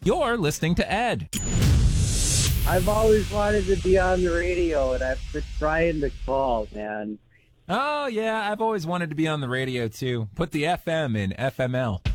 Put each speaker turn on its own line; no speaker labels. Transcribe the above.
You're listening to Ed.
I've always wanted to be on the radio, and I've been trying to call, man.
Oh, yeah, I've always wanted to be on the radio, too. Put the FM in FML.